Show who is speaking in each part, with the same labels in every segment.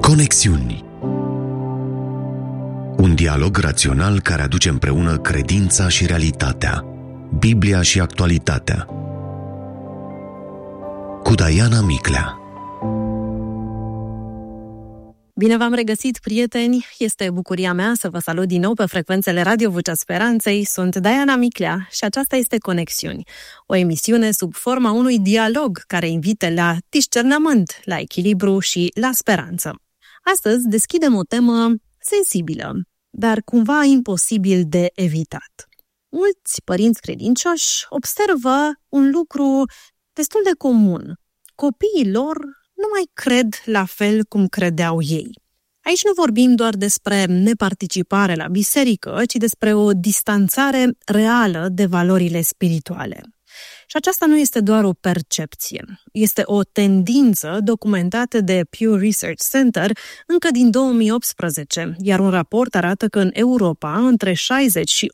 Speaker 1: Conexiuni. Un dialog rațional care aduce împreună credința și realitatea, Biblia și actualitatea. Cu Diana Miclea.
Speaker 2: Bine v-am regăsit, prieteni! Este bucuria mea să vă salut din nou pe frecvențele Radio Vocea Speranței. Sunt Diana Miclea și aceasta este Conexiuni, o emisiune sub forma unui dialog care invită la discernământ, la echilibru și la speranță. Astăzi deschidem o temă sensibilă, dar cumva imposibil de evitat. Mulți părinți credincioși observă un lucru destul de comun. Copiii lor nu mai cred la fel cum credeau ei. Aici nu vorbim doar despre neparticipare la biserică, ci despre o distanțare reală de valorile spirituale. Și aceasta nu este doar o percepție, este o tendință documentată de Pew Research Center încă din 2018, iar un raport arată că în Europa, între 60 și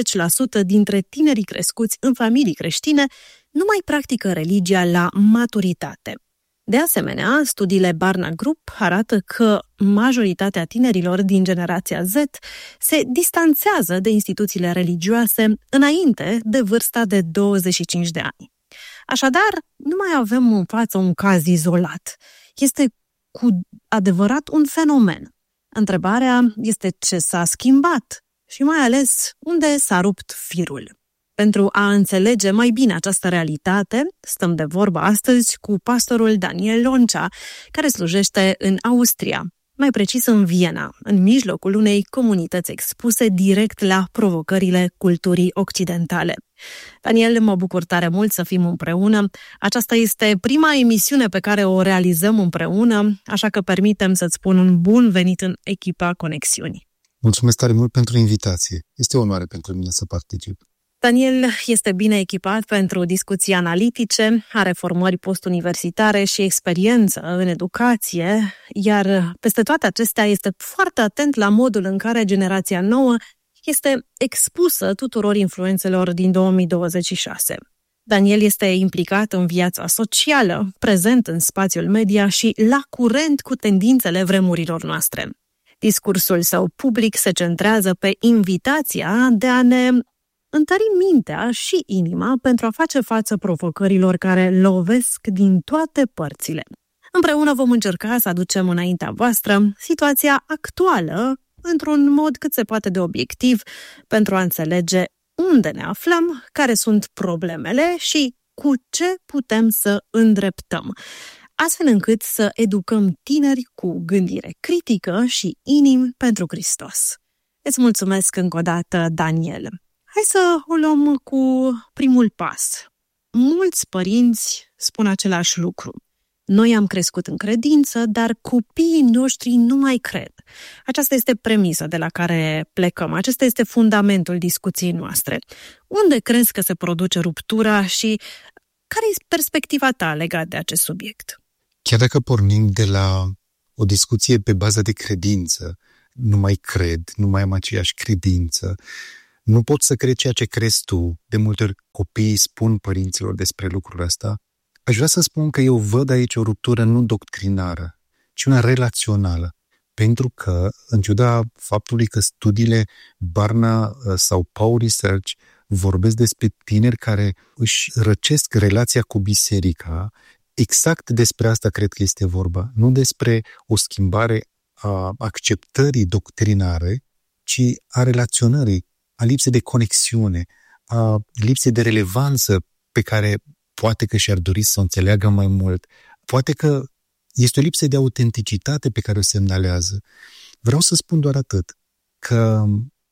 Speaker 2: 80% dintre tinerii crescuți în familii creștine nu mai practică religia la maturitate. De asemenea, studiile Barna Group arată că majoritatea tinerilor din generația Z se distanțează de instituțiile religioase înainte de vârsta de 25 de ani. Așadar, nu mai avem în față un caz izolat. Este cu adevărat un fenomen. Întrebarea este ce s-a schimbat și mai ales unde s-a rupt firul. Pentru a înțelege mai bine această realitate, stăm de vorbă astăzi cu pastorul Daniel Loncea, care slujește în Austria, mai precis în Viena, în mijlocul unei comunități expuse direct la provocările culturii occidentale. Daniel, mă bucur tare mult să fim împreună. Aceasta este prima emisiune pe care o realizăm împreună, așa că permitem să-ți spun un bun venit în echipa Conexiuni.
Speaker 3: Mulțumesc tare mult pentru invitație. Este o onoare pentru mine să particip.
Speaker 2: Daniel este bine echipat pentru discuții analitice, are formări postuniversitare și experiență în educație, iar peste toate acestea este foarte atent la modul în care generația nouă este expusă tuturor influențelor din 2026. Daniel este implicat în viața socială, prezent în spațiul media și la curent cu tendințele vremurilor noastre. Discursul său public se centrează pe invitația de a ne întări mintea și inima pentru a face față provocărilor care lovesc din toate părțile. Împreună vom încerca să aducem înaintea voastră situația actuală într-un mod cât se poate de obiectiv pentru a înțelege unde ne aflăm, care sunt problemele și cu ce putem să îndreptăm, astfel încât să educăm tineri cu gândire critică și inimi pentru Hristos. Îți mulțumesc încă o dată, Daniel. Hai să o luăm cu primul pas. Mulți părinți spun același lucru. Noi am crescut în credință, dar copiii noștri nu mai cred. Aceasta este premisa de la care plecăm. Acesta este fundamentul discuției noastre. Unde crezi că se produce ruptura și care e perspectiva ta legat de acest subiect?
Speaker 3: Chiar dacă pornim de la o discuție pe bază de credință, nu mai cred, nu mai am aceeași credință, nu pot să cred ceea ce crezi tu. De multe ori copiii spun părinților despre lucrul ăsta. Aș vrea să spun că eu văd aici o ruptură nu doctrinară, ci una relațională. Pentru că, în ciuda faptului că studiile Barna sau Pew Research vorbesc despre tineri care își răcesc relația cu biserica, exact despre asta cred că este vorba. Nu despre o schimbare a acceptării doctrinare, ci a relaționării, a lipsei de conexiune, a lipsei de relevanță pe care poate că și-ar dori să o înțeleagă mai mult. Poate că este o lipsă de autenticitate pe care o semnalează. Vreau să spun doar atât, că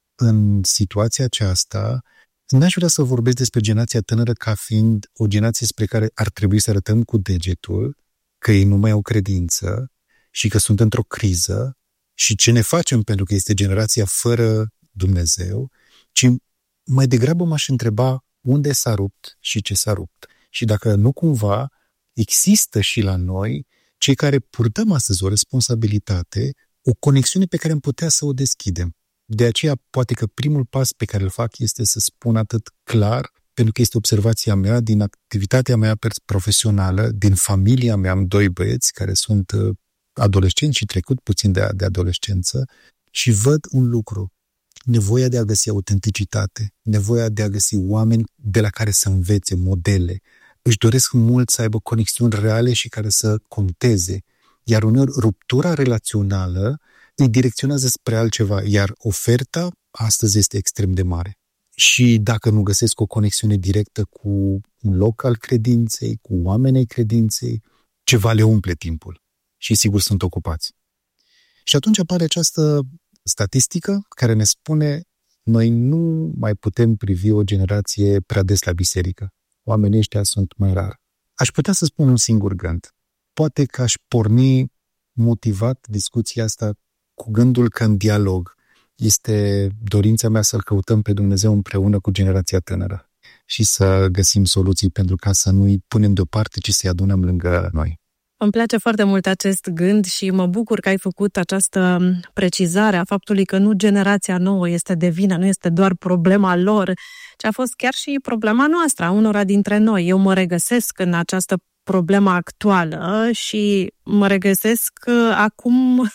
Speaker 3: în situația aceasta n-aș vrea să vorbesc despre generația tânără ca fiind o generație spre care ar trebui să arătăm cu degetul că ei nu mai au credință și că sunt într-o criză și ce ne facem pentru că este generația fără Dumnezeu, ci mai degrabă m-aș întreba unde s-a rupt și ce s-a rupt. Și dacă nu cumva există și la noi, cei care purtăm astăzi o responsabilitate, o conexiune pe care am putea să o deschidem. De aceea, poate că primul pas pe care îl fac este să spun atât clar, pentru că este observația mea, din activitatea mea profesională, din familia mea, am 2 băieți care sunt adolescent și trecut puțin de adolescență și văd un lucru. Nevoia de a găsi autenticitate, nevoia de a găsi oameni de la care să învețe, modele. Își doresc mult să aibă conexiuni reale și care să conteze. Iar uneori ruptura relațională îi direcționează spre altceva, iar oferta astăzi este extrem de mare. Și dacă nu găsesc o conexiune directă cu un loc al credinței, cu oamenii credinței, ceva le umple timpul. Și sigur sunt ocupați. Și atunci apare această statistică care ne spune noi nu mai putem privi o generație prea des la biserică. Oamenii ăștia sunt mai rar. Aș putea să spun un singur gând. Poate că aș porni motivat discuția asta cu gândul că în dialog este dorința mea să-L căutăm pe Dumnezeu împreună cu generația tânără și să găsim soluții pentru ca să nu-i punem deoparte, ci să-i adunăm lângă noi.
Speaker 2: Îmi place foarte mult acest gând și mă bucur că ai făcut această precizare a faptului că nu generația nouă este de vină, nu este doar problema lor, ci a fost chiar și problema noastră, a unora dintre noi. Eu mă regăsesc în această problemă actuală și mă regăsesc acum 20-30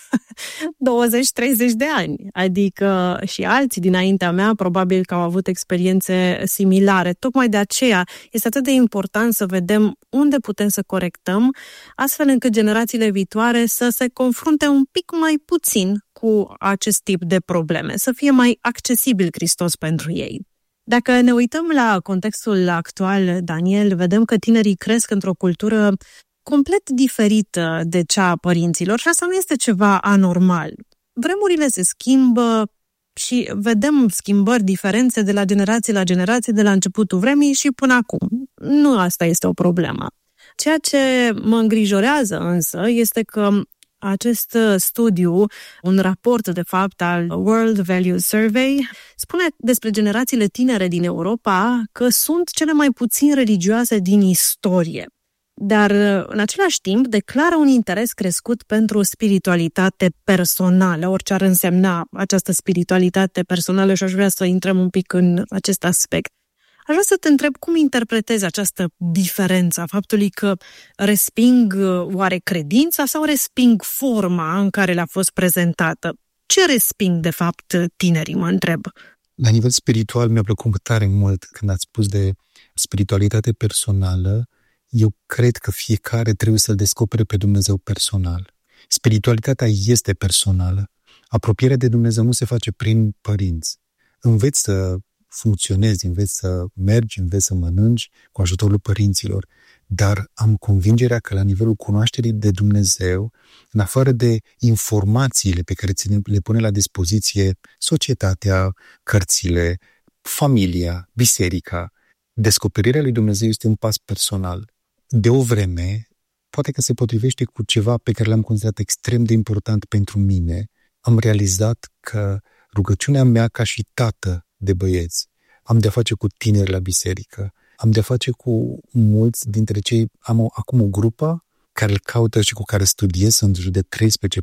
Speaker 2: de ani. Adică și alții dinaintea mea probabil că au avut experiențe similare. Tocmai de aceea este atât de important să vedem unde putem să corectăm, astfel încât generațiile viitoare să se confrunte un pic mai puțin cu acest tip de probleme, să fie mai accesibil Hristos pentru ei. Dacă ne uităm la contextul actual, Daniel, vedem că tinerii cresc într-o cultură complet diferită de cea a părinților și asta nu este ceva anormal. Vremurile se schimbă și vedem schimbări, diferențe de la generație la generație, de la începutul vremii și până acum. Nu asta este o problemă. Ceea ce mă îngrijorează însă este că acest studiu, un raport de fapt al World Value Survey, spune despre generațiile tinere din Europa că sunt cele mai puțin religioase din istorie. Dar în același timp declară un interes crescut pentru spiritualitate personală, orice ar însemna această spiritualitate personală și aș vrea să intrăm un pic în acest aspect. Aș vrea să te întreb cum interpretezi această diferență a faptului că resping oare credința sau resping forma în care le-a fost prezentată? Ce resping de fapt tinerii, mă întreb?
Speaker 3: La nivel spiritual mi-a plăcut tare mult când ați spus de spiritualitate personală. Eu cred că fiecare trebuie să-L descopere pe Dumnezeu personal. Spiritualitatea este personală. Apropierea de Dumnezeu nu se face prin părinți. Înveți să funcționezi, înveți să mergi, înveți să mănânci cu ajutorul părinților, dar am convingerea că la nivelul cunoașterii de Dumnezeu, în afară de informațiile pe care ți le pune la dispoziție societatea, cărțile, familia, biserica, descoperirea lui Dumnezeu este un pas personal. De o vreme, poate că se potrivește cu ceva pe care l-am considerat extrem de important pentru mine, am realizat că rugăciunea mea ca și tată de băieți, am de-a face cu tineri la biserică, am de-a face cu mulți dintre cei, am acum o grupă care îl caută și cu care studiez, sunt în jur de 13-14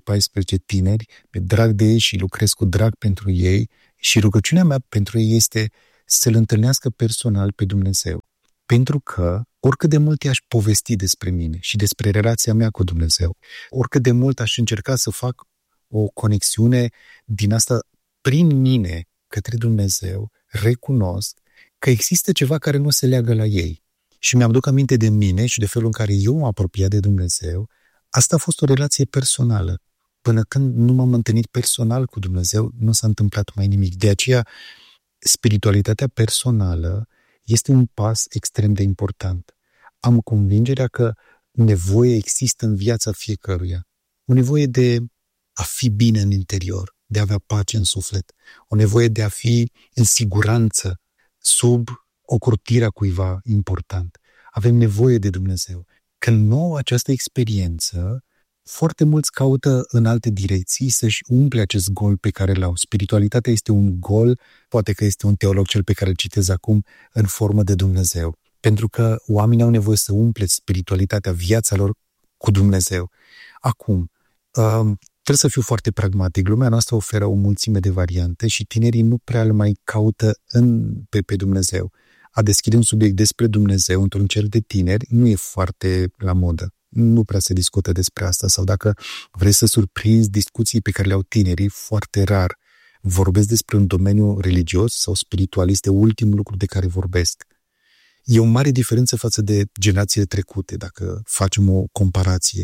Speaker 3: tineri, pe drag de ei și lucrez cu drag pentru ei și rugăciunea mea pentru ei este să-L întâlnească personal pe Dumnezeu. Pentru că oricât de mult i-aș povesti despre mine și despre relația mea cu Dumnezeu, oricât de mult aș încerca să fac o conexiune din asta prin mine către Dumnezeu, recunosc că există ceva care nu se leagă la ei. Și mi-am aduc aminte de mine și de felul în care eu m-am apropiat de Dumnezeu. Asta a fost o relație personală. Până când nu m-am întâlnit personal cu Dumnezeu, nu s-a întâmplat mai nimic. De aceea, spiritualitatea personală este un pas extrem de important. Am convingerea că nevoie există în viața fiecăruia. O nevoie de a fi bine în interior, de a avea pace în suflet, o nevoie de a fi în siguranță sub ocrotirea cuiva important. Avem nevoie de Dumnezeu. Când nu au această experiență, foarte mulți caută în alte direcții să-și umple acest gol pe care l-au. Spiritualitatea este un gol, poate că este un teolog cel pe care îl citez acum, în formă de Dumnezeu. Pentru că oamenii au nevoie să umple spiritualitatea, viața lor cu Dumnezeu. Acum, trebuie să fiu foarte pragmatic. Lumea noastră oferă o mulțime de variante și tinerii nu prea îl mai caută pe Dumnezeu. A deschide un subiect despre Dumnezeu într-un cer de tineri nu e foarte la modă. nu prea se discută despre asta. Sau dacă vrei să surprinzi discuții pe care le au tinerii, foarte rar vorbesc despre un domeniu religios sau spiritual. Este ultimul lucru de care vorbesc. E o mare diferență față de generațiile trecute, dacă facem o comparație.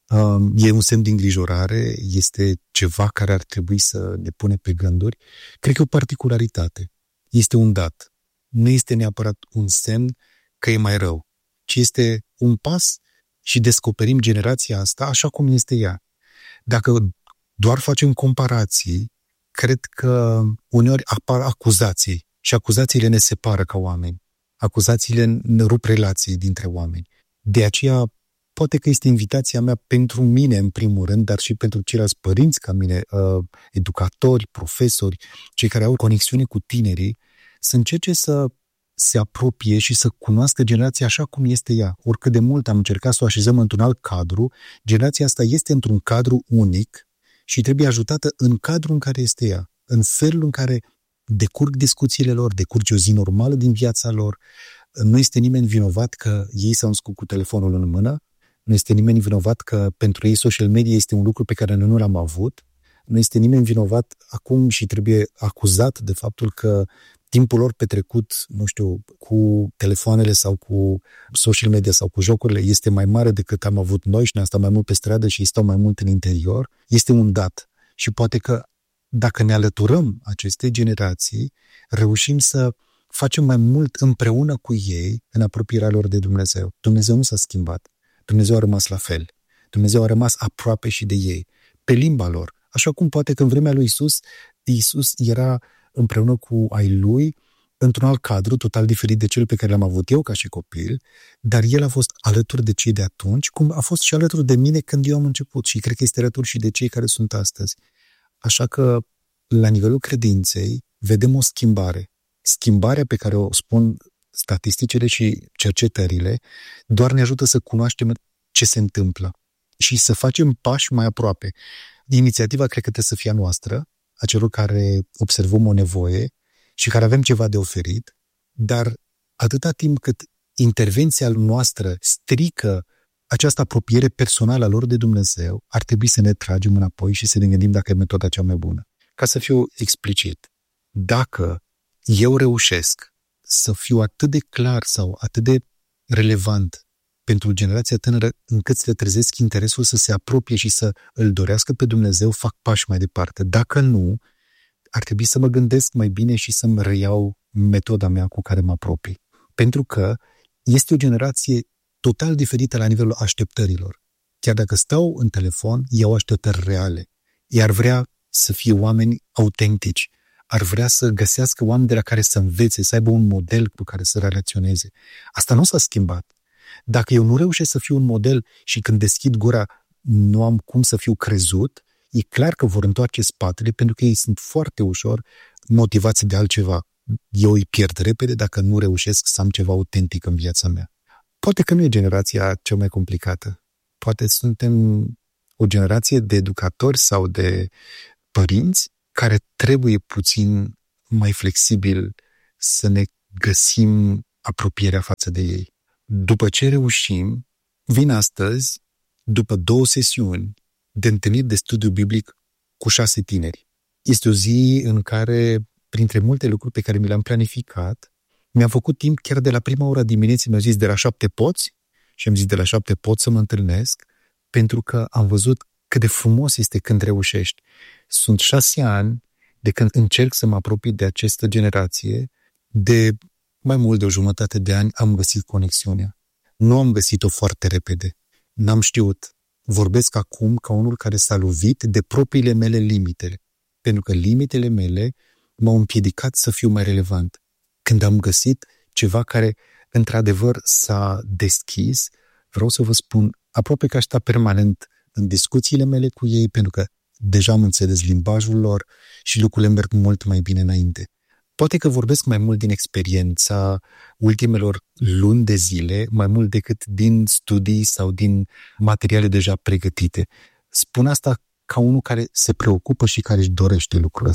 Speaker 3: E un semn de îngrijorare, este ceva care ar trebui să ne pune pe gânduri. Cred că e o particularitate. Este un dat. Nu este neapărat un semn că e mai rău, ci este un pas și descoperim generația asta așa cum este ea. Dacă doar facem comparații, cred că uneori apar acuzații și acuzațiile ne separă ca oameni. Acuzațiile ne rup relații dintre oameni. De aceea, poate că este invitația mea pentru mine, în primul rând, dar și pentru ceilalți părinți ca mine, educatori, profesori, cei care au conexiune cu tinerii, să încerce să se apropie și să cunoască generația așa cum este ea. Oricât de mult am încercat să o așezăm într-un alt cadru, generația asta este într-un cadru unic și trebuie ajutată în cadrul în care este ea, în felul în care decurg discuțiile lor, decurge o zi normală din viața lor. Nu este nimeni vinovat că ei s-au născut cu telefonul în mână, nu este nimeni vinovat că pentru ei social media este un lucru pe care noi nu l-am avut, nu este nimeni vinovat acum și trebuie acuzat de faptul că timpul lor petrecut, nu știu, cu telefoanele sau cu social media sau cu jocurile este mai mare decât am avut noi și ne-am stat mai mult pe stradă și ei stau mai mult în interior. Este un dat. Și poate că dacă ne alăturăm acestei generații, reușim să facem mai mult împreună cu ei în apropierea lor de Dumnezeu. Dumnezeu nu s-a schimbat. Dumnezeu a rămas la fel. Dumnezeu a rămas aproape și de ei, pe limba lor. Așa cum poate că în vremea lui Iisus era împreună cu ai lui într-un alt cadru total diferit de cel pe care l-am avut eu ca și copil, dar el a fost alături de cei de atunci, cum a fost și alături de mine când eu am început și cred că este alături și de cei care sunt astăzi. Așa că, la nivelul credinței, vedem o schimbare. Schimbarea pe care o spun statisticile și cercetările doar ne ajută să cunoaștem ce se întâmplă și să facem pași mai aproape. Inițiativa cred că trebuie să fie a noastră, a celor care observăm o nevoie și care avem ceva de oferit, dar atâta timp cât intervenția noastră strică această apropiere personală a lor de Dumnezeu, ar trebui să ne tragem înapoi și să ne gândim dacă e metoda cea mai bună. Ca să fiu explicit, dacă eu reușesc să fiu atât de clar sau atât de relevant pentru generația tânără încât să le trezesc interesul să se apropie și să îl dorească pe Dumnezeu, fac pași mai departe. Dacă nu, ar trebui să mă gândesc mai bine și să-mi reiau metoda mea cu care mă apropii. Pentru că este o generație total diferită la nivelul așteptărilor. Chiar dacă stau în telefon, iau așteptări reale. Ei ar vrea să fie oameni autentici, ar vrea să găsească oameni de la care să învețe, să aibă un model cu care să relaționeze. Asta nu s-a schimbat. Dacă eu nu reușesc să fiu un model și când deschid gura nu am cum să fiu crezut, e clar că vor întoarce spatele pentru că ei sunt foarte ușor motivați de altceva. Eu îi pierd repede dacă nu reușesc să am ceva autentic în viața mea. Poate că nu e generația cea mai complicată. Poate suntem o generație de educatori sau de părinți care trebuie puțin mai flexibil să ne găsim apropierea față de ei. După ce reușim, vin astăzi, după 2 sesiuni de întâlniri de studiu biblic cu 6 tineri. Este o zi în care, printre multe lucruri pe care mi le-am planificat, mi-am făcut timp chiar de la prima oră dimineții, mi-au zis de la 7 poți și am zis de la 7 pot să mă întâlnesc, pentru că am văzut cât de frumos este când reușești. Sunt 6 ani de când încerc să mă apropii de această generație, de mai mult de o jumătate de ani am găsit conexiunea. Nu am găsit-o foarte repede. N-am știut. Vorbesc acum ca unul care s-a lovit de propriile mele limite, pentru că limitele mele m-au împiedicat să fiu mai relevant. Când am găsit ceva care, într-adevăr, s-a deschis, vreau să vă spun, aproape că aș sta permanent în discuțiile mele cu ei, pentru că deja am înțeles limbajul lor și lucrurile merg mult mai bine înainte. Poate că vorbesc mai mult din experiența ultimelor luni de zile, mai mult decât din studii sau din materiale deja pregătite. Spun asta ca unul care se preocupă și care își dorește lucrul ăsta.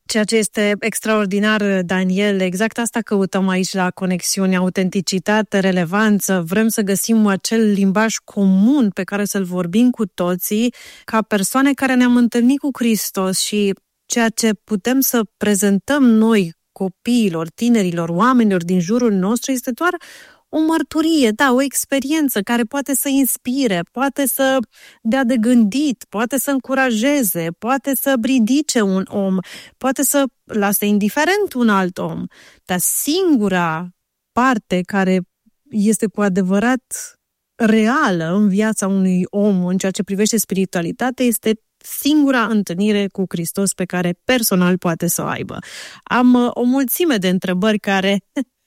Speaker 2: Ceea ce este extraordinar, Daniel, exact asta căutăm aici la Conexiuni, autenticitate, relevanță. Vrem să găsim acel limbaj comun pe care să-l vorbim cu toții, ca persoane care ne-am întâlnit cu Hristos, și ceea ce putem să prezentăm noi copiilor, tinerilor, oamenilor din jurul nostru este doar o mărturie, o experiență care poate să inspire, poate să dea de gândit, poate să încurajeze, poate să ridice un om, poate să lase indiferent un alt om. Dar singura parte care este cu adevărat reală în viața unui om în ceea ce privește spiritualitatea este singura întâlnire cu Hristos pe care personal poate să o aibă. Am o mulțime de întrebări care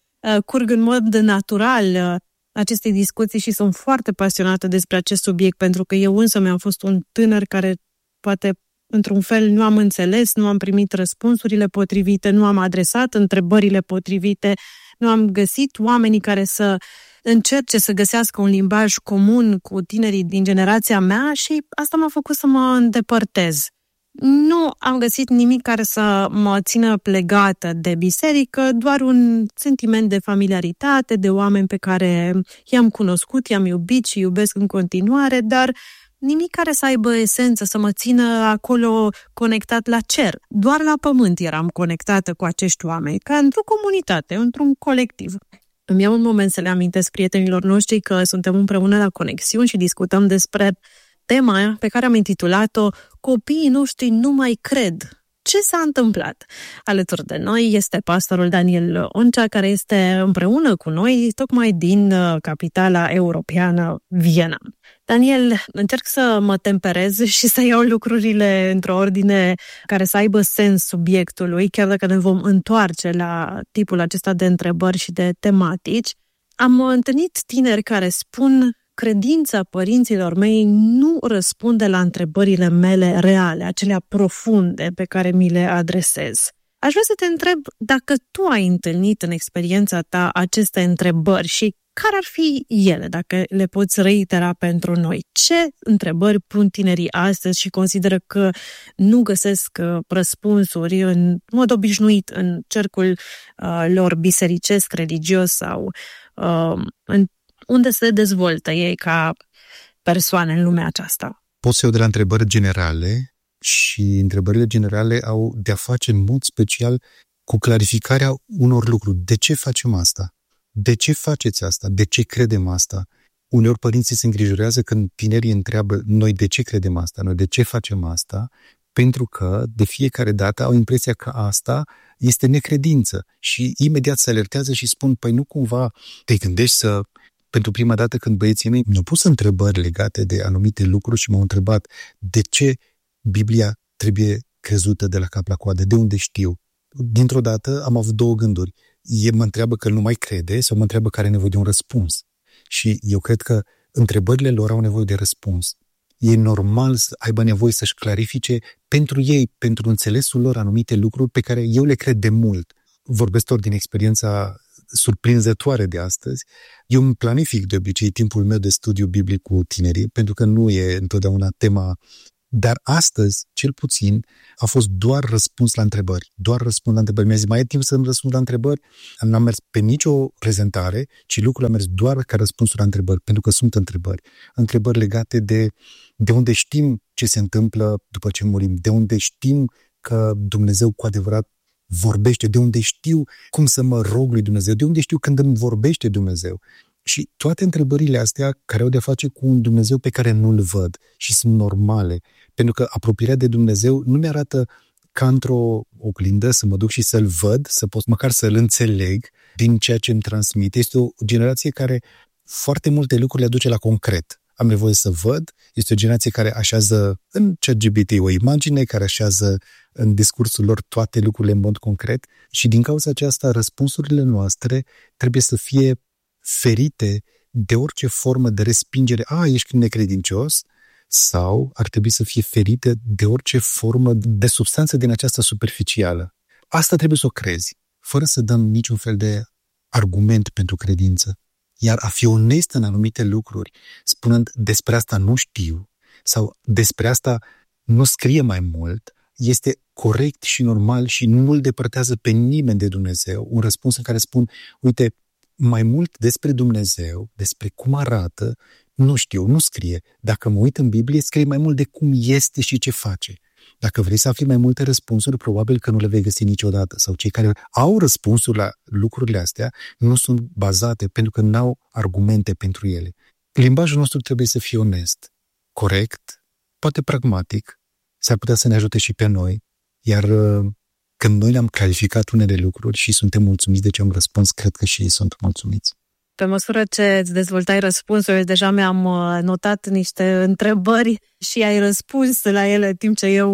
Speaker 2: curg în mod natural acestei discuții și sunt foarte pasionată despre acest subiect, pentru că eu însă mi-am fost un tânăr care poate într-un fel nu am înțeles, nu am primit răspunsurile potrivite, nu am adresat întrebările potrivite, nu am găsit oamenii care să încerce să găsească un limbaj comun cu tinerii din generația mea și asta m-a făcut să mă îndepărtez. Nu am găsit nimic care să mă țină legată de biserică, doar un sentiment de familiaritate, de oameni pe care i-am cunoscut, i-am iubit și iubesc în continuare, dar nimic care să aibă esență, să mă țină acolo conectat la cer. Doar la pământ eram conectată cu acești oameni, ca într-o comunitate, într-un colectiv. Îmi iau un moment să le amintesc prietenilor noștri că suntem împreună la Conexiuni și discutăm despre tema pe care am intitulat-o Copiii noștri nu mai cred. Ce s-a întâmplat? Alături de noi este pastorul Daniel Oncea, care este împreună cu noi tocmai din capitala europeană, Viena. Daniel, încerc să mă temperez și să iau lucrurile într-o ordine care să aibă sens subiectului, chiar dacă ne vom întoarce la tipul acesta de întrebări și de tematici. Am întâlnit tineri care spun: credința părinților mei nu răspunde la întrebările mele reale, acelea profunde pe care mi le adresez. Aș vrea să te întreb dacă tu ai întâlnit în experiența ta aceste întrebări și care ar fi ele, dacă le poți reitera pentru noi. Ce întrebări pun tinerii astăzi și consideră că nu găsesc răspunsuri în mod obișnuit în cercul lor bisericesc, religios sau în unde se dezvoltă ei ca persoane în lumea aceasta?
Speaker 3: Pot să iau de la întrebări generale și întrebările generale au de-a face în mod special cu clarificarea unor lucruri. De ce facem asta? De ce faceți asta? De ce credem asta? Uneori părinții se îngrijorează când tinerii întreabă: noi de ce credem asta? Noi de ce facem asta? Pentru că de fiecare dată au impresia că asta este necredință și imediat se alertează și spun: păi nu cumva te gândești să... Pentru prima dată când băieții mei mi-au pus întrebări legate de anumite lucruri și m-au întrebat de ce Biblia trebuie crezută de la cap la coadă, de unde știu. Dintr-o dată am avut două gânduri. Ei mă întreabă că nu mai crede sau mă întreabă că are nevoie de un răspuns. Și eu cred că întrebările lor au nevoie de răspuns. E normal să aibă nevoie să-și clarifice pentru ei, pentru înțelesul lor, anumite lucruri pe care eu le cred de mult. Vorbesc doar din experiența surprinzătoare de astăzi. Eu îmi planific de obicei timpul meu de studiu biblic cu tinerii, pentru că nu e întotdeauna tema, dar astăzi, cel puțin, a fost doar răspuns la întrebări. Doar răspuns la întrebări. Mi-a zis: mai e timp să-mi răspund la întrebări? N-am mers pe nicio prezentare, ci lucrurile am mers doar ca răspunsuri la întrebări, pentru că sunt întrebări. Întrebări legate de unde știm ce se întâmplă după ce murim, de unde știm că Dumnezeu cu adevărat vorbește, de unde știu cum să mă rog lui Dumnezeu, de unde știu când îmi vorbește Dumnezeu. Și toate întrebările astea care au de-a face cu un Dumnezeu pe care nu-l văd și sunt normale, pentru că apropierea de Dumnezeu nu mi-arată ca într-o oglindă să mă duc și să-l văd, să pot măcar să-l înțeleg din ceea ce îmi transmite. Este o generație care foarte multe lucruri le aduce la concret. Am nevoie să văd. Este o generație care așează în ChatGPT o imagine, care așează în discursul lor toate lucrurile în mod concret și din cauza aceasta răspunsurile noastre trebuie să fie ferite de orice formă de respingere. Ești necredincios, sau ar trebui să fie ferite de orice formă de substanță din aceasta superficială. Asta trebuie să o crezi, fără să dăm niciun fel de argument pentru credință. Iar a fi onest în anumite lucruri, spunând despre asta nu știu sau despre asta nu scrie mai mult, este corect și normal și nu îl depărtează pe nimeni de Dumnezeu. Un răspuns în care spun, uite, mai mult despre Dumnezeu, despre cum arată, nu știu, nu scrie. Dacă mă uit în Biblie, scrie mai mult de cum este și ce face. Dacă vrei să afli mai multe răspunsuri, probabil că nu le vei găsi niciodată. Sau cei care au răspunsuri la lucrurile astea nu sunt bazate pentru că n-au argumente pentru ele. Limbajul nostru trebuie să fie onest, corect, poate pragmatic, s-ar putea să ne ajute și pe noi, iar când noi le-am clarificat unele lucruri și suntem mulțumiți de ce am răspuns, cred că și ei sunt mulțumiți.
Speaker 2: Pe măsură ce îți dezvoltai răspunsurile, deja mi-am notat niște întrebări și ai răspuns la ele în timp ce eu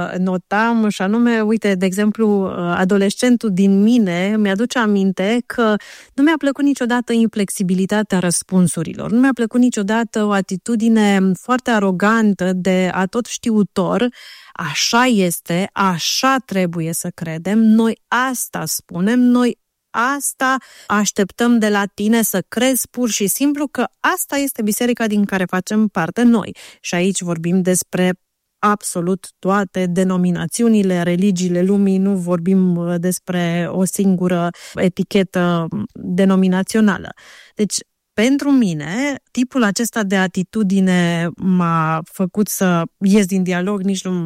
Speaker 2: notam, și anume, uite, de exemplu, adolescentul din mine mi-aduce aminte că nu mi-a plăcut niciodată inflexibilitatea răspunsurilor, nu mi-a plăcut niciodată o atitudine foarte arogantă de a tot știutor. Așa este, așa trebuie să credem, noi asta spunem, noi asta așteptăm de la tine să crezi pur și simplu că asta este biserica din care facem parte noi. Și aici vorbim despre absolut toate denominațiunile, religiile lumii, nu vorbim despre o singură etichetă denominațională. Deci, pentru mine, tipul acesta de atitudine m-a făcut să ies din dialog,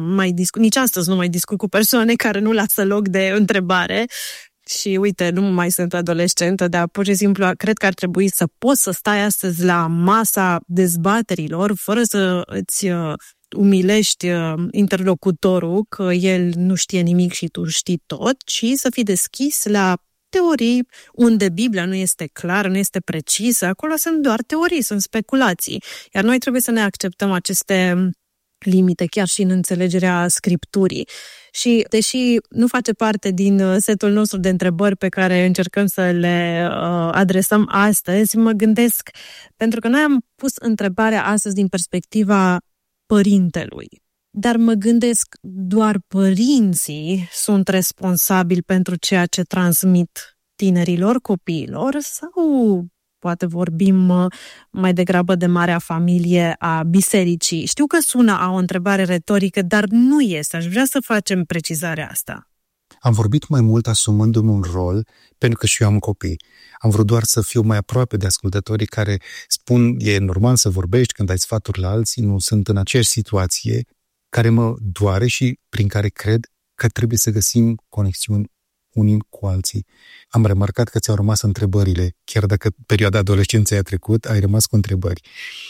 Speaker 2: nici astăzi nu mai discut cu persoane care nu lasă loc de întrebare. Și uite, nu mai sunt adolescentă, dar pur și simplu cred că ar trebui să poți să stai astăzi la masa dezbaterilor fără să îți umilești interlocutorul că el nu știe nimic și tu știi tot, ci să fii deschis la teorii unde Biblia nu este clară, nu este precisă. Acolo sunt doar teorii, sunt speculații. Iar noi trebuie să ne acceptăm aceste limite, chiar și în înțelegerea Scripturii. Și, deși nu face parte din setul nostru de întrebări pe care încercăm să le adresăm astăzi, mă gândesc, pentru că noi am pus întrebarea astăzi din perspectiva părintelui. Dar mă gândesc, doar părinții sunt responsabili pentru ceea ce transmit tinerilor, copiilor, sau poate vorbim mai degrabă de marea familie a bisericii? Știu că sună a o întrebare retorică, dar nu este. Aș vrea să facem precizarea asta.
Speaker 3: Am vorbit mai mult asumându-mi un rol, pentru că și eu am copii. Am vrut doar să fiu mai aproape de ascultătorii care spun, e normal să vorbești când ai sfaturi la alții, nu sunt în aceeași situație, care mă doare și prin care cred că trebuie să găsim conexiuni unii cu alții. Am remarcat că ți-au rămas întrebările, chiar dacă perioada adolescenței a trecut, ai rămas cu întrebări.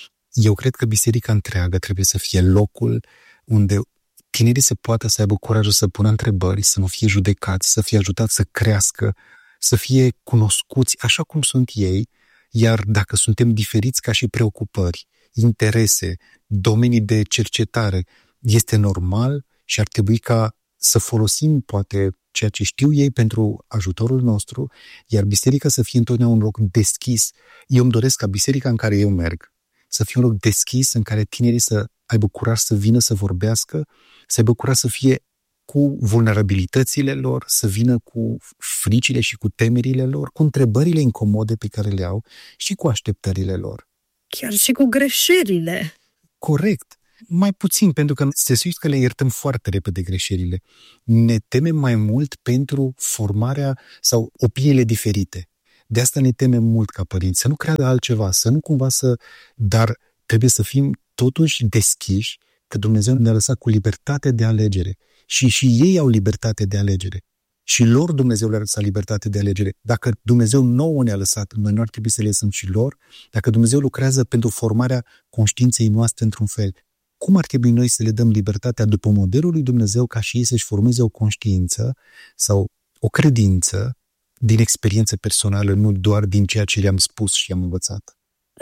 Speaker 3: Eu cred că biserica întreagă trebuie să fie locul unde tinerii se poată să aibă curajul să pună întrebări, să nu fie judecați, să fie ajutați să crească, să fie cunoscuți așa cum sunt ei, iar dacă suntem diferiți ca și preocupări, interese, domenii de cercetare, este normal și ar trebui ca să folosim poate ceea ce știu ei pentru ajutorul nostru, iar biserica să fie întotdeauna un loc deschis. Eu îmi doresc ca biserica în care eu merg să fie un loc deschis în care tinerii să aibă curaj să vină să vorbească, să aibă curaj să fie cu vulnerabilitățile lor, să vină cu fricile și cu temerile lor, cu întrebările incomode pe care le au și cu așteptările lor.
Speaker 2: Chiar și cu greșelile.
Speaker 3: Corect. Mai puțin, pentru că se știe că le iertăm foarte repede greșelile. Ne temem mai mult pentru formarea sau opiniile diferite. De asta ne temem mult ca părinți, să nu creadă altceva, să nu cumva dar trebuie să fim totuși deschiși că Dumnezeu ne-a lăsat cu libertate de alegere. Și ei au libertate de alegere. Și lor Dumnezeu le-a lăsat libertate de alegere. Dacă Dumnezeu nouă ne-a lăsat, noi nu ar trebui să le lăsăm și lor. Dacă Dumnezeu lucrează pentru formarea conștiinței noastre într-un fel, cum ar trebui noi să le dăm libertatea după modelul lui Dumnezeu ca și ei să-și formeze o conștiință sau o credință din experiență personală, nu doar din ceea ce le-am spus și am învățat?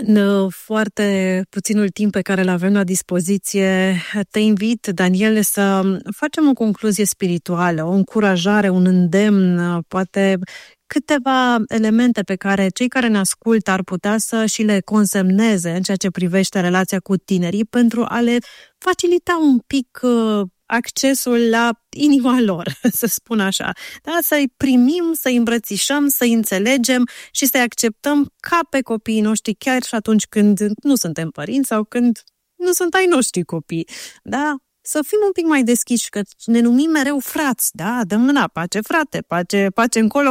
Speaker 2: În foarte puținul timp pe care îl avem la dispoziție, te invit, Daniel, să facem o concluzie spirituală, o încurajare, un îndemn, poate câteva elemente pe care cei care ne ascultă ar putea să și le consemneze în ceea ce privește relația cu tinerii pentru a le facilita un pic accesul la inima lor, să spun așa. Da? Să-i primim, să-i îmbrățișăm, să-i înțelegem și să-i acceptăm ca pe copiii noștri, chiar și atunci când nu suntem părinți sau când nu sunt ai noștri copii. Da? să fim un pic mai deschiși, că ne numim mereu frați, da? Dăm mâna, pace frate, pace încolo,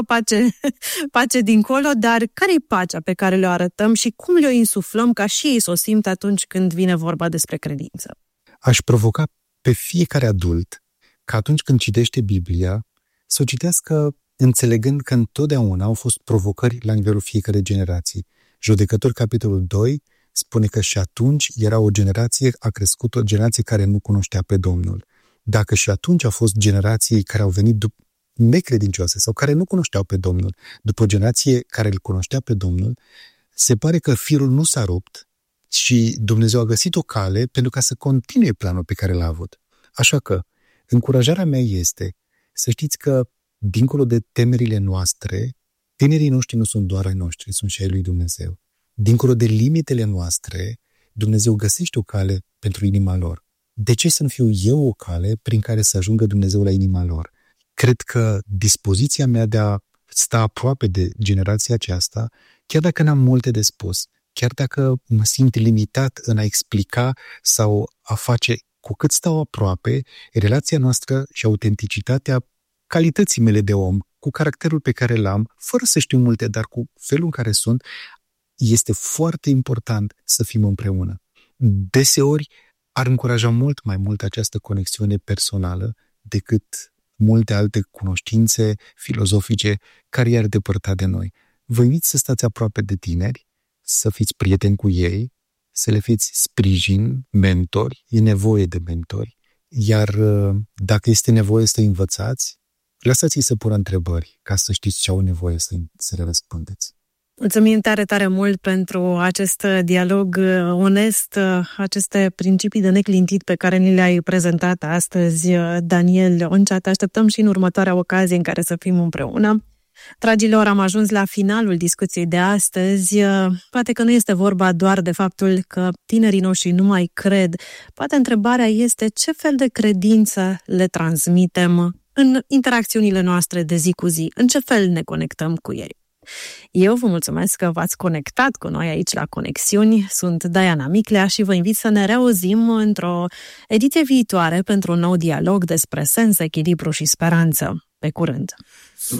Speaker 2: pace dincolo, dar care-i pacea pe care le arătăm și cum le-o insuflăm ca și ei să o simtă atunci când vine vorba despre credință?
Speaker 3: Aș provoca pe fiecare adult că atunci când citește Biblia, să o citească înțelegând că întotdeauna au fost provocări la nivelul fiecare generații. Judecători, capitolul 2, spune că și atunci era o generație, a crescut o generație care nu cunoștea pe Domnul. Dacă și atunci au fost generații care au venit necredincioase sau care nu cunoșteau pe Domnul, după o generație care îl cunoștea pe Domnul, se pare că firul nu s-a rupt și Dumnezeu a găsit o cale pentru ca să continue planul pe care l-a avut. Așa că, încurajarea mea este să știți că, dincolo de temerile noastre, tinerii noștri nu sunt doar ai noștri, sunt și ai lui Dumnezeu. Dincolo de limitele noastre, Dumnezeu găsește o cale pentru inima lor. De ce să nu fiu eu o cale prin care să ajungă Dumnezeu la inima lor? Cred că dispoziția mea de a sta aproape de generația aceasta, chiar dacă n-am multe de spus, chiar dacă mă simt limitat în a explica sau a face, cu cât stau aproape, relația noastră și autenticitatea calității mele de om, cu caracterul pe care l-am, fără să știu multe, dar cu felul în care sunt, este foarte important să fim împreună. Deseori ar încuraja mult mai mult această conexiune personală decât multe alte cunoștințe filozofice care i-ar depărta de noi. Vă invit să stați aproape de tineri, să fiți prieteni cu ei, să le fiți sprijin, mentori, e nevoie de mentori, iar dacă este nevoie să învățați, lăsați-i să pună întrebări ca să știți ce au nevoie să le răspundeți.
Speaker 2: Mulțumim tare, tare mult pentru acest dialog onest, aceste principii de neclintit pe care ni le-ai prezentat astăzi, Daniel Oncea. Te așteptăm și în următoarea ocazie în care să fim împreună. Dragilor, am ajuns la finalul discuției de astăzi. Poate că nu este vorba doar de faptul că tinerii noștri nu mai cred. Poate întrebarea este ce fel de credință le transmitem în interacțiunile noastre de zi cu zi, în ce fel ne conectăm cu ei. Eu vă mulțumesc că v-ați conectat cu noi aici la Conexiuni. Sunt Diana Miclea și vă invit să ne reauzim într-o ediție viitoare pentru un nou dialog despre sens, echilibru și speranță. Pe curând!